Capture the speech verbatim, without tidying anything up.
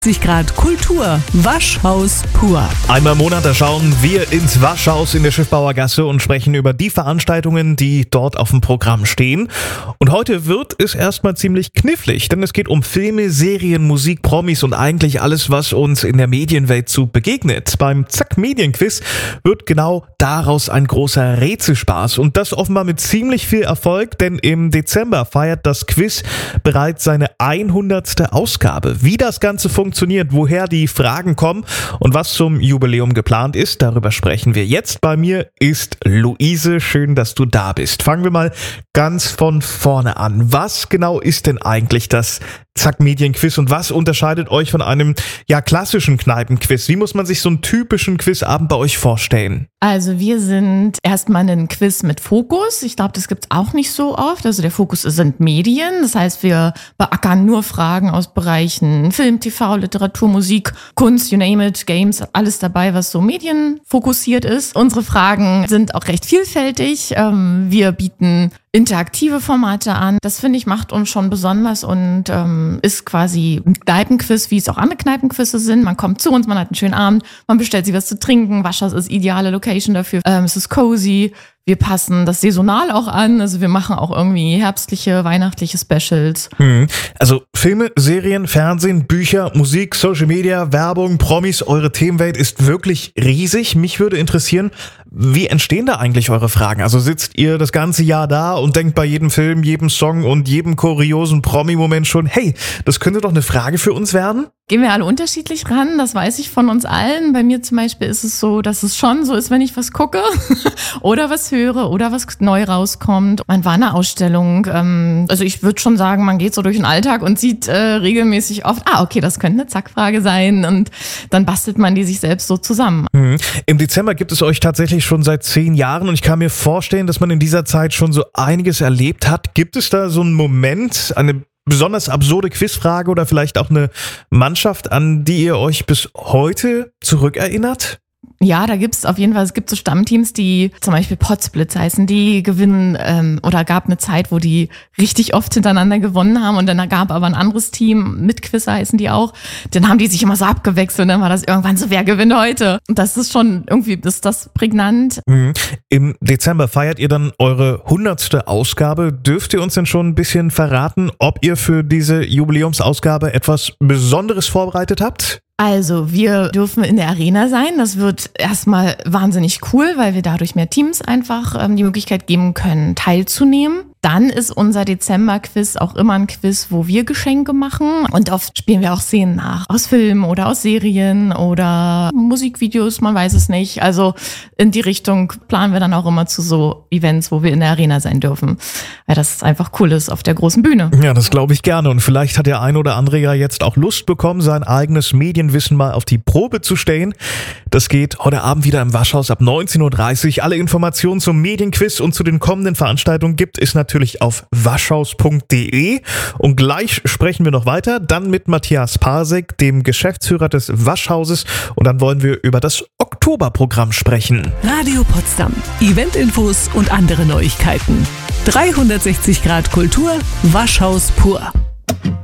dreihundertsechzig Grad Kultur, Waschhaus pur. Einmal im Monat, da schauen wir ins Waschhaus in der Schiffbauergasse und sprechen über die Veranstaltungen, die dort auf dem Programm stehen. Und heute wird es erstmal ziemlich knifflig, denn es geht um Filme, Serien, Musik, Promis und eigentlich alles, was uns in der Medienwelt so begegnet. Beim Zack Medienquiz wird genau daraus ein großer Rätselspaß und das offenbar mit ziemlich viel Erfolg, denn im Dezember feiert das Quiz bereits seine hundertste Ausgabe. Wie das Ganze funktioniert, woher die Fragen kommen und was zum Jubiläum geplant ist, darüber sprechen wir jetzt. Bei mir ist Luise, schön, dass du da bist. Fangen wir mal ganz von vorne an. Was genau ist denn eigentlich das Zack Medienquiz und was unterscheidet euch von einem ja klassischen Kneipenquiz? Wie muss man sich so einen typischen Quizabend bei euch vorstellen? Also wir sind erstmal ein Quiz mit Fokus. Ich glaube, das gibt's auch nicht so oft. Also der Fokus sind Medien. Das heißt, wir beackern nur Fragen aus Bereichen Film, T V, Literatur, Musik, Kunst, you name it, Games, alles dabei, was so medienfokussiert ist. Unsere Fragen sind auch recht vielfältig. Wir bieten interaktive Formate an. Das, finde ich, macht uns schon besonders und ähm, ist quasi ein Kneipenquiz, wie es auch andere Kneipenquizze sind. Man kommt zu uns, man hat einen schönen Abend, man bestellt sich was zu trinken. Waschhaus ist ideale Location dafür. Ähm, es ist cozy. Wir passen das saisonal auch an. Also wir machen auch irgendwie herbstliche, weihnachtliche Specials. Hm. Also Filme, Serien, Fernsehen, Bücher, Musik, Social Media, Werbung, Promis, eure Themenwelt ist wirklich riesig. Mich würde interessieren, wie entstehen da eigentlich eure Fragen? Also sitzt ihr das ganze Jahr da und denkt bei jedem Film, jedem Song und jedem kuriosen Promi-Moment schon, hey, das könnte doch eine Frage für uns werden? Gehen wir alle unterschiedlich ran, das weiß ich von uns allen. Bei mir zum Beispiel ist es so, dass es schon so ist, wenn ich was gucke oder was höre oder was neu rauskommt. Man war in einer Ausstellung, ähm, also ich würde schon sagen, man geht so durch den Alltag und sieht äh, regelmäßig oft, ah okay, das könnte eine Zackfrage sein und dann bastelt man die sich selbst so zusammen. Mhm. Im Dezember gibt es euch tatsächlich schon seit zehn Jahren und ich kann mir vorstellen, dass man in dieser Zeit schon so einiges erlebt hat. Gibt es da so einen Moment, eine besonders absurde Quizfrage oder vielleicht auch eine Mannschaft, an die ihr euch bis heute zurückerinnert? Ja, da gibt's auf jeden Fall, es gibt so Stammteams, die zum Beispiel Potsblitz heißen, die gewinnen, ähm, oder gab eine Zeit, wo die richtig oft hintereinander gewonnen haben und dann gab aber ein anderes Team, Mitquizzer heißen die auch, dann haben die sich immer so abgewechselt und dann war das irgendwann so, wer gewinnt heute? Und das ist schon irgendwie, ist das prägnant. Mhm. Im Dezember feiert ihr dann eure hundertste Ausgabe. Dürft ihr uns denn schon ein bisschen verraten, ob ihr für diese Jubiläumsausgabe etwas Besonderes vorbereitet habt? Also wir dürfen in der Arena sein. Das wird erstmal wahnsinnig cool, weil wir dadurch mehr Teams einfach ähm, die Möglichkeit geben können, teilzunehmen. Dann ist unser Dezember-Quiz auch immer ein Quiz, wo wir Geschenke machen. Und oft spielen wir auch Szenen nach. Aus Filmen oder aus Serien oder Musikvideos, man weiß es nicht. Also in die Richtung planen wir dann auch immer zu so Events, wo wir in der Arena sein dürfen. Weil das einfach cool ist auf der großen Bühne. Ja, das glaube ich gerne. Und vielleicht hat der ein oder andere ja jetzt auch Lust bekommen, sein eigenes Medienwissen mal auf die Probe zu stellen. Das geht heute Abend wieder im Waschhaus ab neunzehn Uhr dreißig. Alle Informationen zum Medienquiz und zu den kommenden Veranstaltungen gibt es natürlich natürlich auf waschhaus punkt de und gleich sprechen wir noch weiter, dann mit Matthias Parsek, dem Geschäftsführer des Waschhauses und dann wollen wir über das Oktoberprogramm sprechen. Radio Potsdam, Eventinfos und andere Neuigkeiten. dreihundertsechzig Grad Kultur, Waschhaus pur.